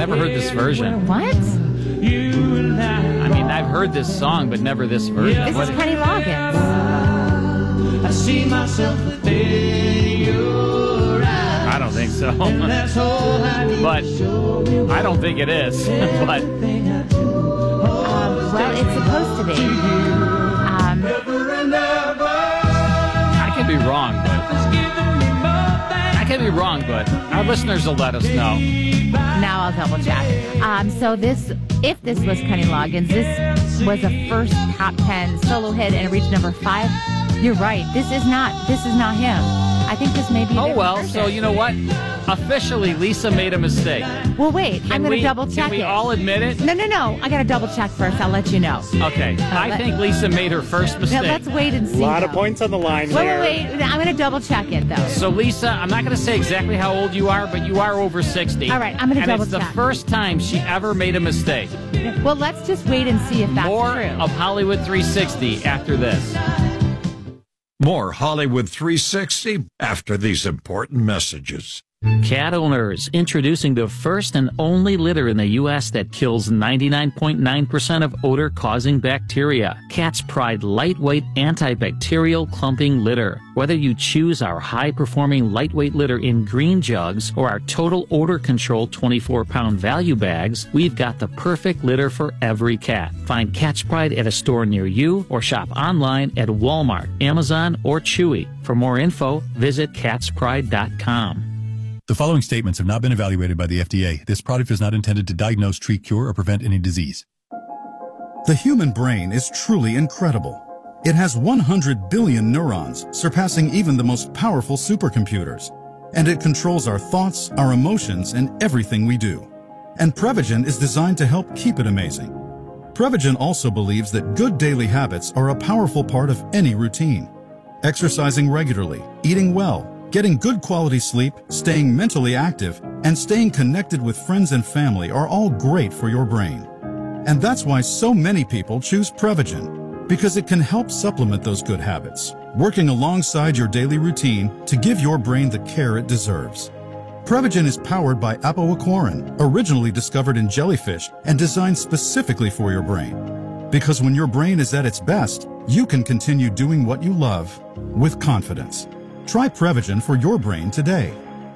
never heard this version. What? I mean, I've heard this song, but never this version. This is Kenny Loggins. I see myself within your eyes. I don't think so. But I don't think it is. But well, it's supposed to be. I could be wrong, but our listeners will let us know. Now I'll double check. So if this was Kenny Loggins, this was a first top 10 solo hit and it reached number 5. You're right. This is not him. I think this may be. Oh well. So you know what? Officially, Lisa made a mistake. Well, wait. I'm going to double check it. Can we it. all admit it? No. I got to double check first. I'll let you know. Okay. I think Lisa made her first mistake. Now, let's wait and see. A lot of points on the line here. Wait. I'm going to double check it though. So Lisa, I'm not going to say exactly how old you are, but you are over 60. All right. I'm going to double check. And it's the check. first time she ever made a mistake. Well, let's just wait and see if that's More true. of Hollywood 360 after this. More Hollywood 360 after these important messages. Cat owners, introducing the first and only litter in the U.S. that kills 99.9% of odor-causing bacteria. Cat's Pride lightweight antibacterial clumping litter. Whether you choose our high-performing lightweight litter in green jugs or our total odor control 24-pound value bags, we've got the perfect litter for every cat. Find Cat's Pride at a store near you or shop online at Walmart, Amazon, or Chewy. For more info, visit catspride.com. The following statements have not been evaluated by the FDA. This product is not intended to diagnose, treat, cure, or prevent any disease. The human brain is truly incredible. It has 100 billion neurons, surpassing even the most powerful supercomputers. And it controls our thoughts, our emotions, and everything we do. And Prevagen is designed to help keep it amazing. Prevagen also believes that good daily habits are a powerful part of any routine. Exercising regularly, eating well, getting good quality sleep, staying mentally active, and staying connected with friends and family are all great for your brain. And that's why so many people choose Prevagen, because it can help supplement those good habits, working alongside your daily routine to give your brain the care it deserves. Prevagen is powered by apoaquarin, originally discovered in jellyfish and designed specifically for your brain. Because when your brain is at its best, you can continue doing what you love with confidence. Try Prevagen for your brain today.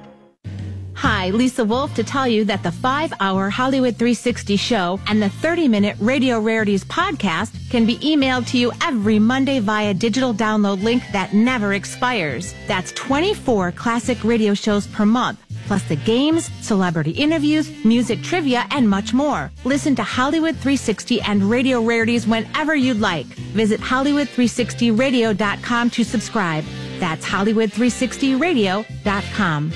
Hi, Lisa Wolf to tell you that the 5-hour Hollywood 360 show and the 30-minute Radio Rarities podcast can be emailed to you every Monday via digital download link that never expires. That's 24 classic radio shows per month, plus the games, celebrity interviews, music trivia, and much more. Listen to Hollywood 360 and Radio Rarities whenever you'd like. Visit Hollywood360radio.com to subscribe. That's Hollywood360radio.com.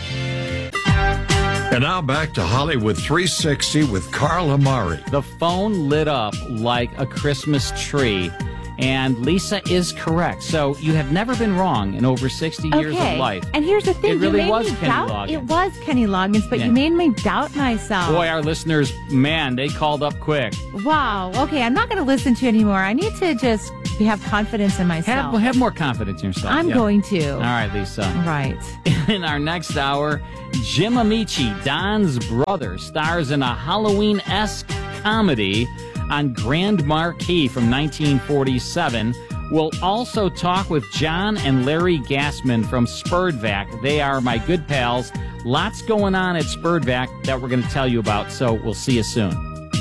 And now back to Hollywood 360 with Carl Amari. The phone lit up like a Christmas tree, and Lisa is correct. So you have never been wrong in over 60 years of life. And here's the thing. It really you made was me Kenny doubt. Loggins. It was Kenny Loggins, but you made me doubt myself. Boy, our listeners, man, they called up quick. Wow. Okay, I'm not going to listen to you anymore. I need to just have confidence in myself. Have more confidence in yourself. I'm going to. All right, Lisa. Right. In our next hour, Jim Amici, Don's brother, stars in a Halloween-esque comedy on Grand Marquis from 1947. We'll also talk with John and Larry Gassman from Spurdvac. They are my good pals. Lots going on at Spurdvac that we're going to tell you about, so we'll see you soon.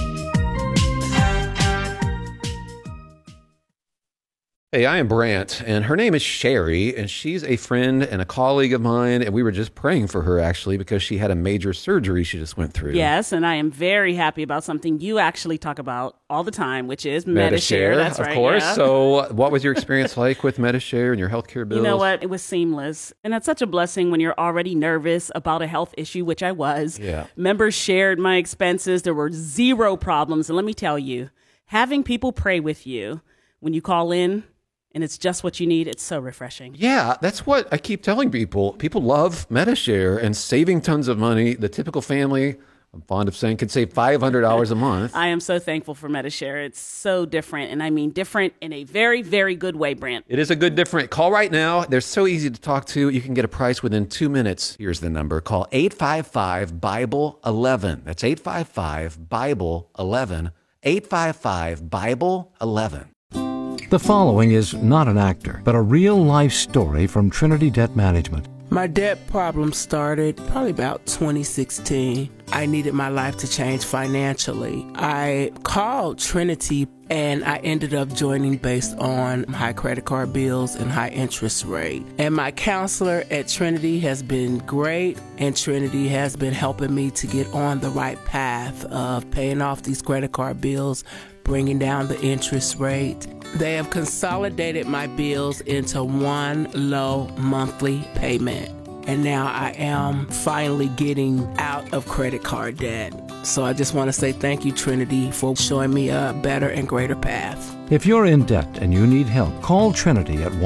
Hey, I am Brant, and her name is Sherry, and she's a friend and a colleague of mine, and we were just praying for her, actually, because she had a major surgery she just went through. Yes, and I am very happy about something you actually talk about all the time, which is Medi-Share. That's right, of course. Yeah. So what was your experience like with Medi-Share and your healthcare bills? You know what? It was seamless, and that's such a blessing when you're already nervous about a health issue, which I was. Yeah. Members shared my expenses. There were zero problems, and let me tell you, having people pray with you when you call in, and it's just what you need. It's so refreshing. Yeah, that's what I keep telling people. People love Medi-Share and saving tons of money. The typical family I'm fond of saying could save $500 a month. I am so thankful for Medi-Share. It's so different, and I mean different in a very, very good way, Brant. It is a good different. Call right now. They're so easy to talk to. You can get a price within 2 minutes. Here's the number. Call 855-BIBLE-11. That's 855-BIBLE-11. 855-BIBLE-11. The following is not an actor, but a real-life story from Trinity Debt Management. My debt problem started probably about 2016. I needed my life to change financially. I called Trinity and I ended up joining based on high credit card bills and high interest rate. And my counselor at Trinity has been great, and Trinity has been helping me to get on the right path of paying off these credit card bills, bringing down the interest rate. They have consolidated my bills into one low monthly payment. And now I am finally getting out of credit card debt. So I just want to say thank you, Trinity, for showing me a better and greater path. If you're in debt and you need help, call Trinity at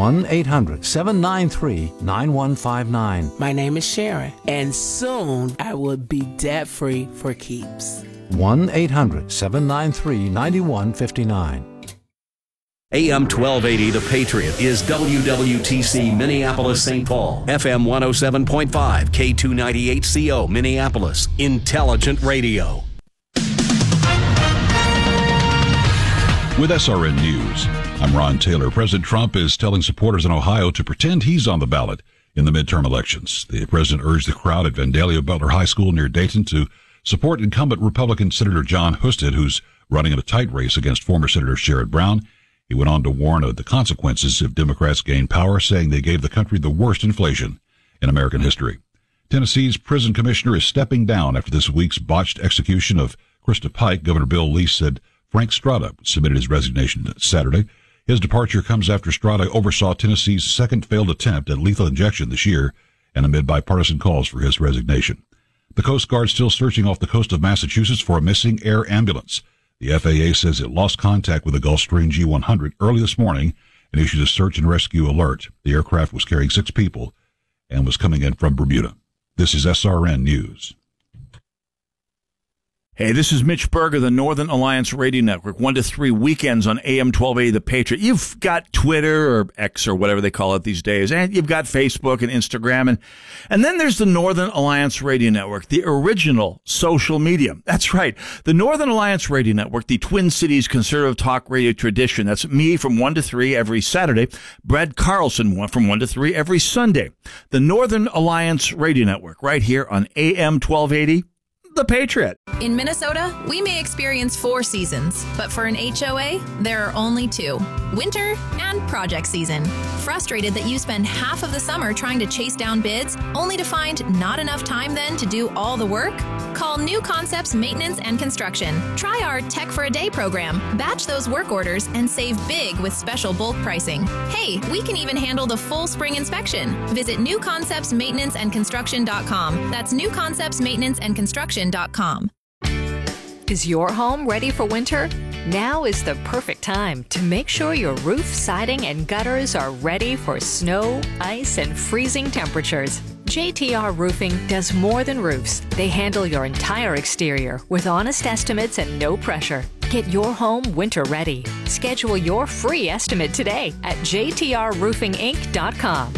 1-800-793-9159. My name is Sharon, and soon I will be debt-free for keeps. 1-800-793-9159. AM 1280, The Patriot, is WWTC Minneapolis, St. Paul. FM 107.5, K298CO, Minneapolis. Intelligent radio. With SRN News, I'm Ron Taylor. President Trump is telling supporters in Ohio to pretend he's on the ballot in the midterm elections. The president urged the crowd at Vandalia Butler High School near Dayton to support incumbent Republican Senator John Husted, who's running in a tight race against former Senator Sherrod Brown. He went on to warn of the consequences if Democrats gain power, saying they gave the country the worst inflation in American history. Tennessee's prison commissioner is stepping down after this week's botched execution of Krista Pike. Governor Bill Lee said Frank Strada submitted his resignation Saturday. His departure comes after Strada oversaw Tennessee's second failed attempt at lethal injection this year and amid bipartisan calls for his resignation. The Coast Guard still searching off the coast of Massachusetts for a missing air ambulance. The FAA says it lost contact with the Gulfstream G100 early this morning and issued a search and rescue alert. The aircraft was carrying 6 people and was coming in from Bermuda. This is SRN News. Hey, this is Mitch Berger, the Northern Alliance Radio Network, 1 to 3 weekends on AM 1280 The Patriot. You've got Twitter or X or whatever they call it these days, and you've got Facebook and Instagram, and then there's the Northern Alliance Radio Network, the original social media. That's right, the Northern Alliance Radio Network, the Twin Cities conservative talk radio tradition. That's me from 1 to 3 every Saturday, Brad Carlson from 1 to 3 every Sunday. The Northern Alliance Radio Network, right here on AM 1280 The Patriot. In Minnesota, we may experience 4 seasons, but for an HOA, there are only 2, winter and project season. Frustrated that you spend half of the summer trying to chase down bids, only to find not enough time then to do all the work? Call New Concepts Maintenance and Construction. Try our Tech for a Day program. Batch those work orders and save big with special bulk pricing. Hey, we can even handle the full spring inspection. Visit newconceptsmaintenanceandconstruction.com. That's newconceptsmaintenanceandconstruction.com. Is your home ready for winter? Now is the perfect time to make sure your roof, siding, and gutters are ready for snow, ice, and freezing temperatures. JTR Roofing does more than roofs. They handle your entire exterior with honest estimates and no pressure. Get your home winter ready. Schedule your free estimate today at jtrroofinginc.com.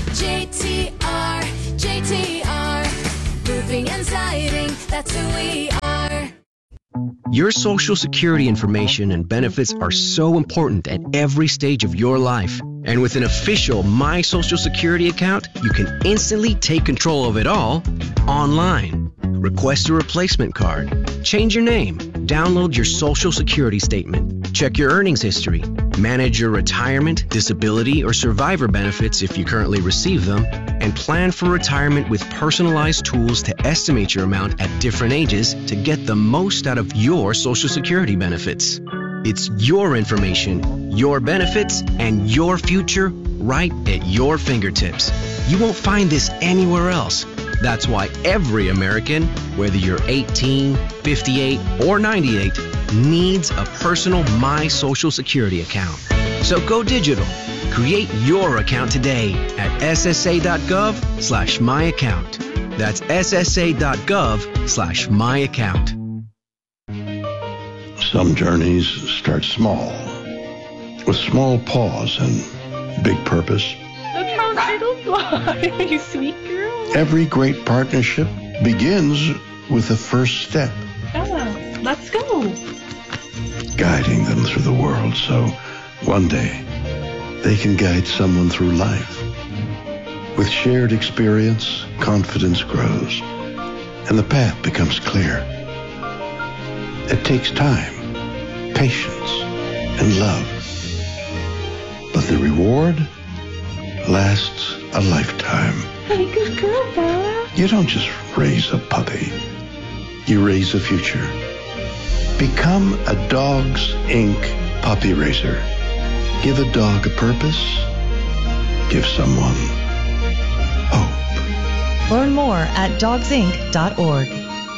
JTR, Roofing and Siding, that's who we are. Your Social Security information and benefits are so important at every stage of your life. And with an official My Social Security account, you can instantly take control of it all online. Request a replacement card, change your name, download your Social Security statement, check your earnings history, manage your retirement, disability, or survivor benefits if you currently receive them, and plan for retirement with personalized tools to estimate your amount at different ages to get the most out of your Social Security benefits. It's your information, your benefits, and your future right at your fingertips. You won't find this anywhere else. That's why every American, whether you're 18, 58, or 98, needs a personal My Social Security account. So go digital. Create your account today at ssa.gov/myaccount. That's ssa.gov/ HSA.gov/myaccount. Some journeys start small, with small pause and big purpose. Look how little fly, you sweet girl. Every great partnership begins with the first step, Bella, let's go. guiding them through the world so one day they can guide someone through life. With shared experience, confidence grows, and the path becomes clear. It takes time, patience, and love. But the reward lasts a lifetime. Hey, good girl, Bella. You don't just raise a puppy. You raise a future. Become a Dogs Inc. puppy raiser. Give a dog a purpose. Give someone hope. Learn more at dogsinc.org.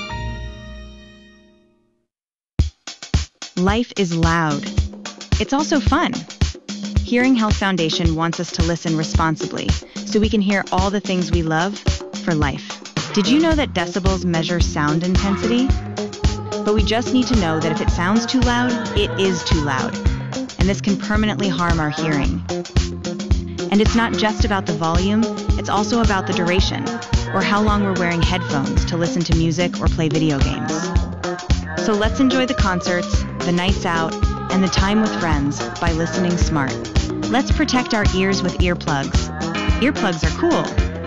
Life is loud. It's also fun. Hearing Health Foundation wants us to listen responsibly so we can hear all the things we love for life. Did you know that decibels measure sound intensity? But we just need to know that if it sounds too loud, it is too loud. And this can permanently harm our hearing. And it's not just about the volume, it's also about the duration, or how long we're wearing headphones to listen to music or play video games. So let's enjoy the concerts, the nights out, and the time with friends by listening smart. Let's protect our ears with earplugs. Earplugs are cool.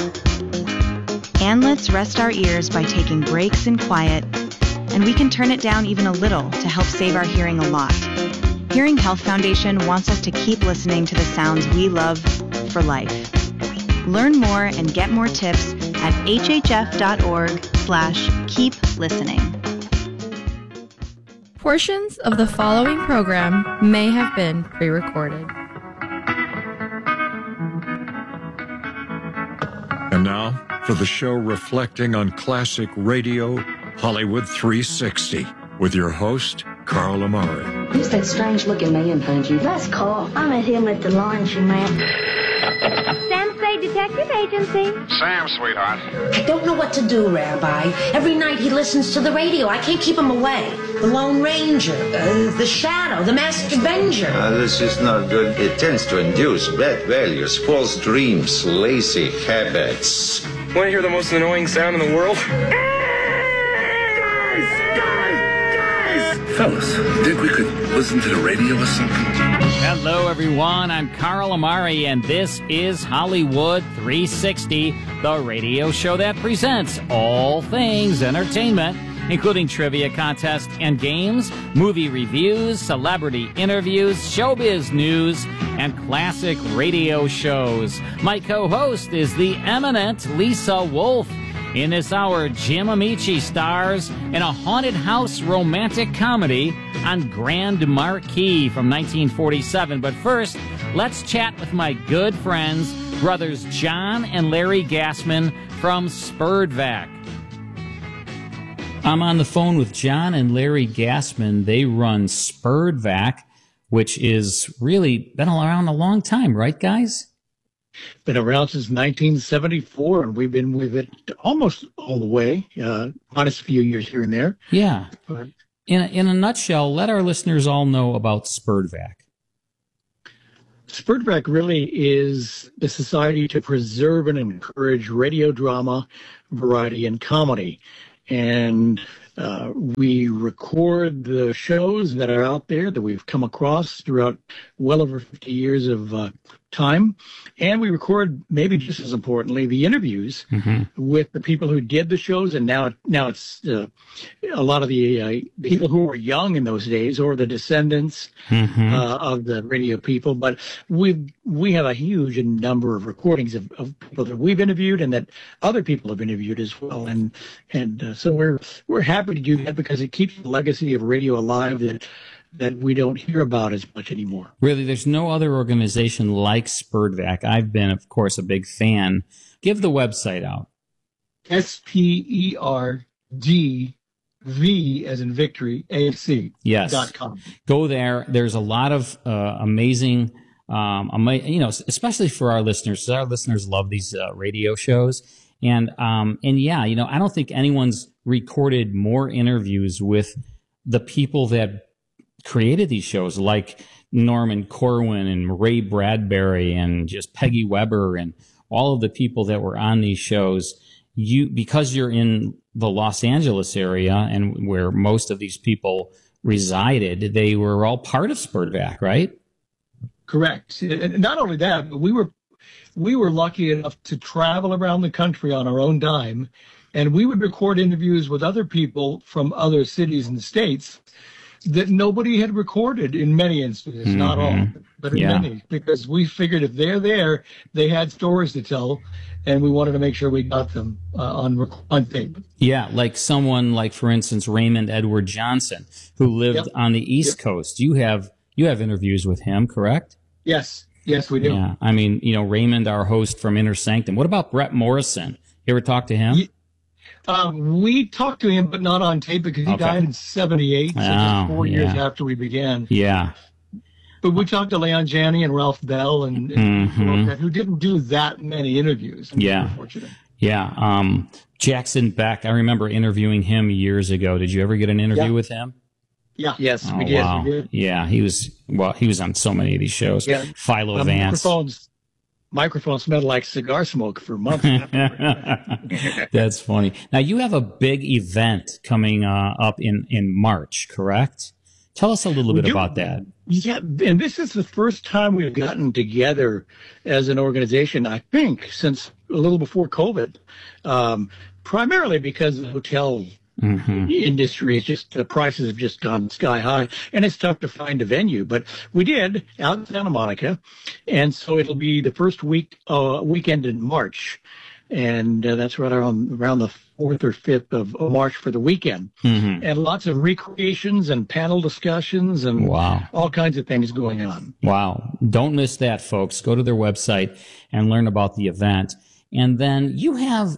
And let's rest our ears by taking breaks in quiet, and we can turn it down even a little to help save our hearing a lot. Hearing Health Foundation wants us to keep listening to the sounds we love for life. Learn more and get more tips at hhf.org/keep listening. Portions of the following program may have been pre-recorded. And now for the show reflecting on classic radio, Hollywood 360, with your host, Carl Amari. Who's that strange-looking man behind you? That's Carl. I met him at the laundromat. Sensei Detective Agency. Sam, sweetheart. I don't know what to do, Rabbi. Every night he listens to the radio. I can't keep him away. The Lone Ranger, the Shadow, the Masked Avenger. This is not good. It tends to induce bad values, false dreams, lazy habits. Want to hear the most annoying sound in the world? Fellas, think we could listen to the radio or something? Hello, everyone. I'm Carl Amari, and this is Hollywood 360, the radio show that presents all things entertainment, including trivia contests and games, movie reviews, celebrity interviews, showbiz news, and classic radio shows. My co-host is the eminent Lisa Wolf. In this hour, Jim Amici stars in a haunted house romantic comedy on Grand Marquis from 1947. But first, let's chat with my good friends, brothers John and Larry Gassman from Spurdvac. I'm on the phone with John and Larry Gassman. They run Spurdvac, which is really been around a long time, right, guys? Been around since 1974, and we've been with it almost all the way, minus a few years here and there. Yeah. But in a nutshell, let our listeners all know about Spurdvac. Spurdvac really is the society to preserve and encourage radio drama, variety, and comedy. And we record the shows that are out there that we've come across throughout well over 50 years of time. And we record, maybe just as importantly, the interviews with the people who did the shows. And now it's a lot of the people who were young in those days, or the descendants of the radio people. But we have a huge number of recordings of people that we've interviewed and that other people have interviewed as well. And so we're happy to do that because it keeps the legacy of radio alive that we don't hear about as much anymore. Really, there's no other organization like Spurdvac. I've been, of course, a big fan. Give the website out. SPERDV as in victory, AFC. Yes. .com. Go there. There's a lot of amazing, especially for our listeners. Our listeners love these radio shows. And yeah, I don't think anyone's recorded more interviews with the people that created these shows, like Norman Corwin and Ray Bradbury and just Peggy Weber and all of the people that were on these shows. Because you're in the Los Angeles area and where most of these people resided, they were all part of SPURDVAC, right? Correct. Not only that, but we were lucky enough to travel around the country on our own dime, and we would record interviews with other people from other cities and states that nobody had recorded in many instances, not all, but in many, because we figured if they're there, they had stories to tell, and we wanted to make sure we got them on tape. Yeah, like someone like, for instance, Raymond Edward Johnson, who lived on the East Coast. You have interviews with him, correct? Yes, we do. Yeah, I mean, Raymond, our host from Inner Sanctum. What about Brett Morrison? You ever talk to him? We talked to him, but not on tape because he died in 78, so just 4 years after we began. Yeah. But we talked to Leon Janney and Ralph Bell and who didn't do that many interviews. Unfortunately. Yeah. Jackson Beck, I remember interviewing him years ago. Did you ever get an interview with him? Yeah. Yes, we did. Wow. We did. Yeah, he was on so many of these shows. Yeah. Philo Vance. Microphones smelled like cigar smoke for months. That's funny. Now, you have a big event coming up in March, correct? Tell us a little bit about that. Yeah, and this is the first time we've gotten together as an organization, I think, since a little before COVID, primarily because the hotel industry is just, the prices have just gone sky high, and it's tough to find a venue. But we did out in Santa Monica, and so it'll be the first weekend in March, and that's right around the 4th or 5th of March for the weekend, and lots of recreations and panel discussions and all kinds of things going on. Wow. Don't miss that, folks. Go to their website and learn about the event. And then you have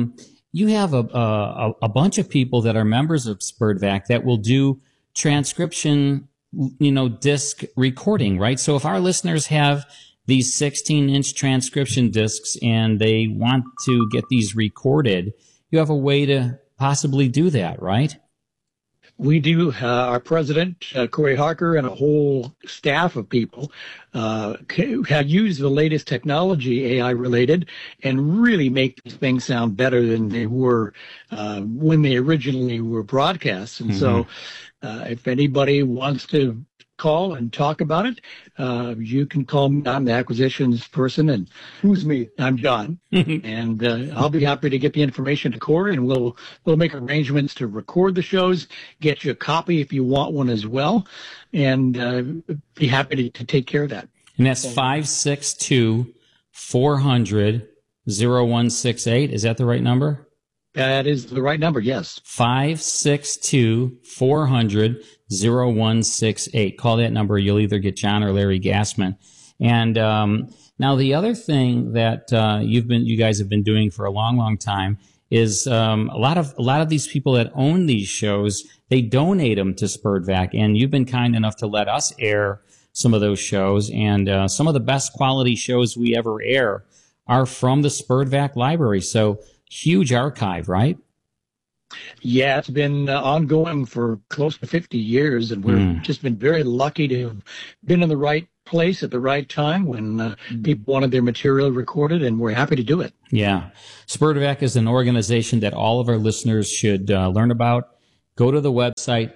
a bunch of people that are members of SPURDVAC that will do transcription, disc recording, right? So if our listeners have these 16-inch transcription discs and they want to get these recorded, you have a way to possibly do that, right? We do. Our president, Corey Harker, and a whole staff of people have used the latest technology, AI-related, and really make these things sound better than they were when they originally were broadcast. And so if anybody wants to call and talk about it, you can call me. I'm the acquisitions person, and who's me? I'm John, and I'll be happy to get the information to Corey, and we'll make arrangements to record the shows, get you a copy if you want one as well, and be happy to take care of that. And that's 562-400-0168. Is that the right number? That is the right number, yes. 562-400-0168. Call that number. You'll either get John or Larry Gassman. And now the other thing that you guys have been doing for a long, long time is a lot of these people that own these shows, they donate them to SPURDVAC, and you've been kind enough to let us air some of those shows. And some of the best quality shows we ever air are from the SPURDVAC library. So huge archive, right? Yeah, it's been ongoing for close to 50 years, and we've just been very lucky to have been in the right place at the right time when people wanted their material recorded, and we're happy to do it. Yeah. SPURDVAC is an organization that all of our listeners should learn about. Go to the website,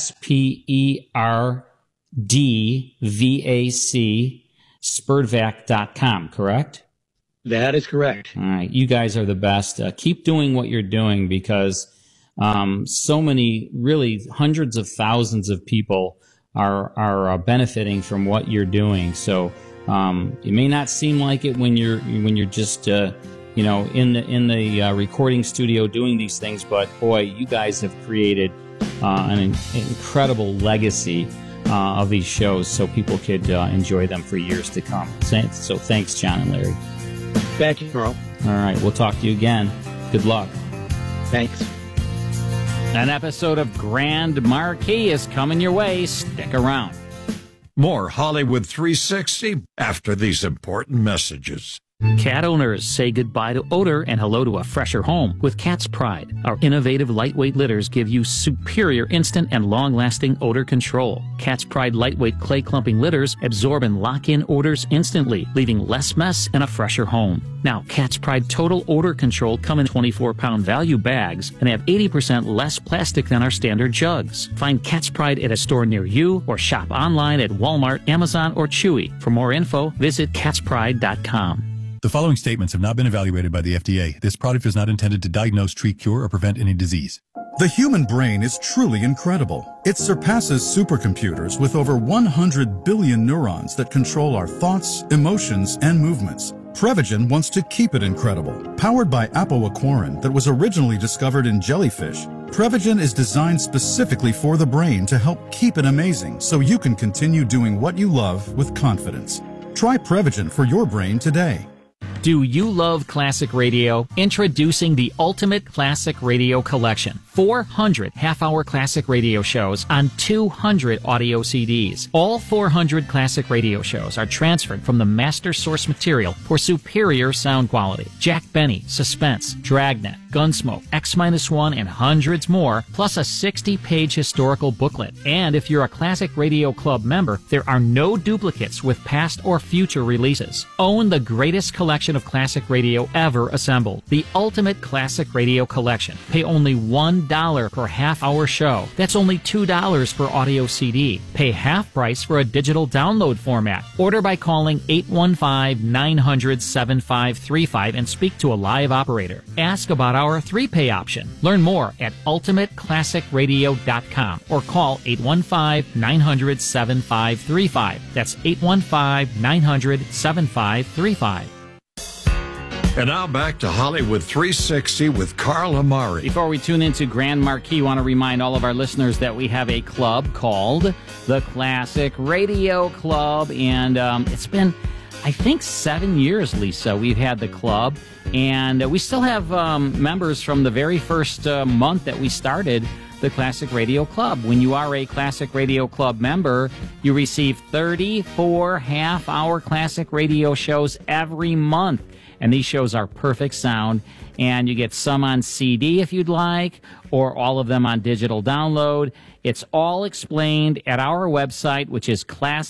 SPERDVAC, SPURDVAC.com, correct? That is correct. All right. You guys are the best. Keep doing what you're doing, because so many, really hundreds of thousands of people are benefiting from what you're doing. So it may not seem like it when you're just in the recording studio doing these things, but boy, you guys have created an incredible legacy of these shows, so people could enjoy them for years to come. So thanks, John and Larry. Thank you, Carl. All right, we'll talk to you again. Good luck. Thanks. An episode of Grand Marquee is coming your way. Stick around. More Hollywood 360 after these important messages. Cat owners, say goodbye to odor and hello to a fresher home with Cat's Pride. Our innovative lightweight litters give you superior instant and long-lasting odor control. Cat's Pride lightweight clay clumping litters absorb and lock in odors instantly, leaving less mess and a fresher home. Now, Cat's Pride Total Odor Control come in 24-pound value bags and have 80% less plastic than our standard jugs. Find Cat's Pride at a store near you or shop online at Walmart, Amazon, or Chewy. For more info, visit catspride.com. The following statements have not been evaluated by the FDA. This product is not intended to diagnose, treat, cure, or prevent any disease. The human brain is truly incredible. It surpasses supercomputers with over 100 billion neurons that control our thoughts, emotions, and movements. Prevagen wants to keep it incredible. Powered by apoaquarin that was originally discovered in jellyfish, Prevagen is designed specifically for the brain to help keep it amazing so you can continue doing what you love with confidence. Try Prevagen for your brain today. Do you love classic radio? Introducing the Ultimate Classic Radio Collection. 400 half-hour classic radio shows on 200 audio CDs. All 400 classic radio shows are transferred from the master source material for superior sound quality. Jack Benny, Suspense, Dragnet, Gunsmoke, X-1, and hundreds more, plus a 60-page historical booklet. And if you're a Classic Radio Club member, there are no duplicates with past or future releases. Own the greatest collection of classic radio ever assembled. The Ultimate Classic Radio Collection. Pay only $1 per half-hour show. That's only $2 per audio CD. Pay half price for a digital download format. Order by calling 815-900-7535 and speak to a live operator. Ask about our 3-pay option. Learn more at ultimateclassicradio.com or call 815-900-7535. That's 815-900-7535. And now back to Hollywood 360 with Carl Amari. Before we tune into Grand Marquis, I want to remind all of our listeners that we have a club called the Classic Radio Club. And it's been, I think, 7 years, Lisa, we've had the club. And we still have members from the very first month that we started the Classic Radio Club. When you are a Classic Radio Club member, you receive 34 half-hour classic radio shows every month. And these shows are perfect sound, and you get some on CD if you'd like, or all of them on digital download. It's all explained at our website, which is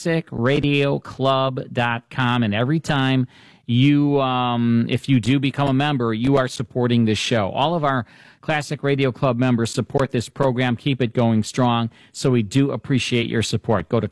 classicradioclub.com. And every time you, if you do become a member, you are supporting this show. All of our Classic Radio Club members support this program, keep it going strong, so we do appreciate your support. Go to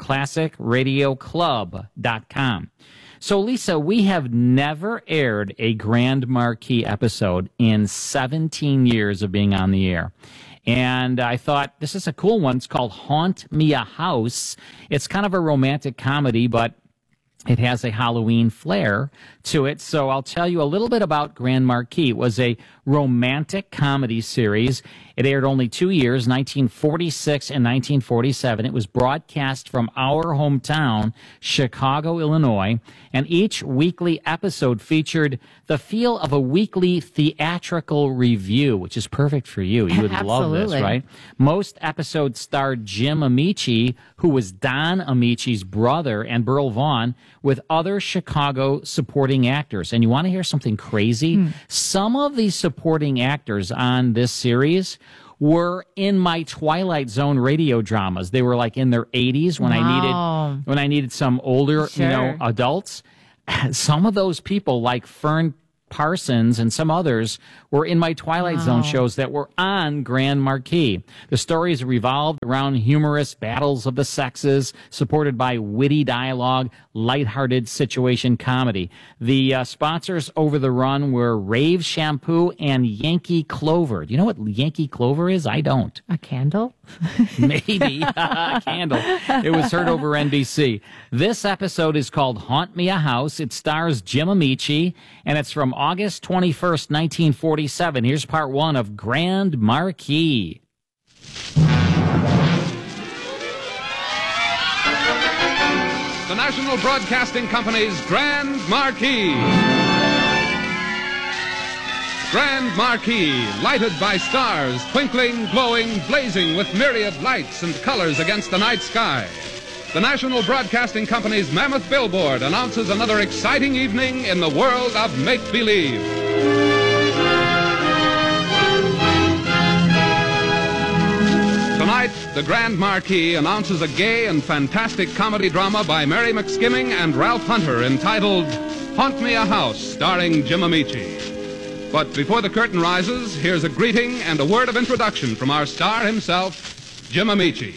classicradioclub.com. So, Lisa, we have never aired a Grand Marquis episode in 17 years of being on the air. And I thought, this is a cool one. It's called Haunt Me a House. It's kind of a romantic comedy, but it has a Halloween flair to it. So I'll tell you a little bit about Grand Marquis. It was a romantic comedy series. It aired only 2 years, 1946 and 1947. It was broadcast from our hometown, Chicago, Illinois, and each weekly episode featured the feel of a weekly theatrical review, which is perfect for you. You would love this, right? Most episodes starred Jim Amici, who was Don Amici's brother, and Burl Vaughn, with other Chicago supporting actors. And you want to hear something crazy? Some of these supporting actors on this series were in my Twilight Zone radio dramas. They were like in their 80s when I needed some older, adults. Some of those people, like Fern Parsons and some others, were in my Twilight Zone shows that were on Grand Marquis. The stories revolved around humorous battles of the sexes, supported by witty dialogue, lighthearted situation comedy. The sponsors over the run were Rave Shampoo and Yankee Clover. Do you know what Yankee Clover is? I don't. A candle? Maybe. A candle. It was heard over NBC. This episode is called Haunt Me a House. It stars Jim Amici, and it's from August 21st, 1947. Here's part one of Grand Marquis. The National Broadcasting Company's Grand Marquis. Grand Marquis, lighted by stars, twinkling, glowing, blazing with myriad lights and colors against the night sky. the National Broadcasting Company's mammoth billboard announces another exciting evening in the world of make-believe. Tonight, the Grand Marquis announces a gay and fantastic comedy drama by Mary McSkimming and Ralph Hunter entitled Haunt Me a House, starring Jim Amici. But before the curtain rises, here's a greeting and a word of introduction from our star himself, Jim Amici.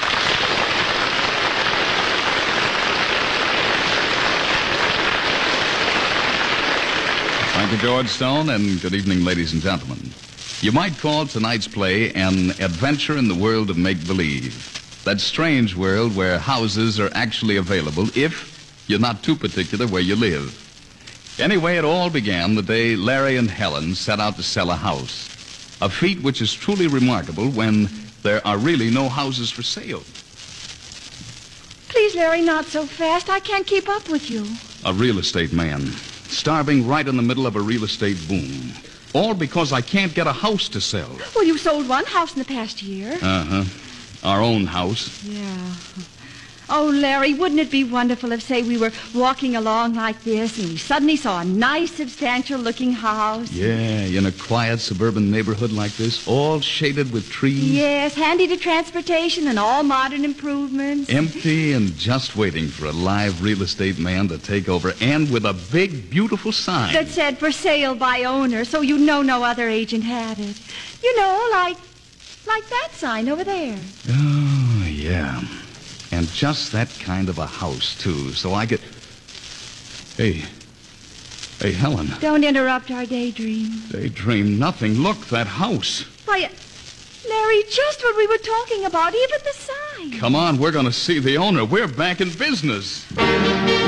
Thank you, George Stone, and good evening, ladies and gentlemen. You might call tonight's play an adventure in the world of make-believe. That strange world where houses are actually available if you're not too particular where you live. Anyway, it all began the day Larry and Helen set out to sell a house. A feat which is truly remarkable when there are really no houses for sale. Please, Larry, not so fast. I can't keep up with you. A real estate man, starving right in the middle of a real estate boom. All because I can't get a house to sell. Well, you sold one house in the past year. Uh-huh. Our own house. Yeah. Oh, Larry, wouldn't it be wonderful if, say, we were walking along like this and we suddenly saw a nice, substantial-looking house? Yeah, in a quiet suburban neighborhood like this, all shaded with trees. Yes, handy to transportation and all modern improvements. Empty and just waiting for a live real estate man to take over, and with a big, beautiful sign. That said, for sale by owner, so you know no other agent had it. You know, like that sign over there. Oh, yeah. And just that kind of a house, too, so I could... Hey, Helen. Don't interrupt our daydream. Daydream nothing. Look, that house. Why, Larry, just what we were talking about, even the sign. Come on, we're going to see the owner. We're back in business.